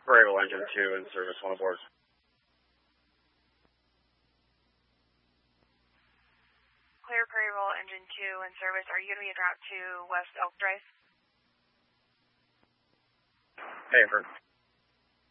Variable Engine 2 in service, one aboard. Clear Variable Engine 2 in service. Are you going to be en route to West Elk Drive? Hey,